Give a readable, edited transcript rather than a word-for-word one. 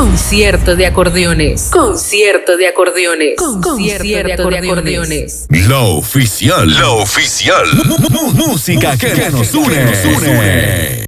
Concierto de acordeones. Concierto de acordeones. Concierto de acordeones. La oficial. Música que nos une.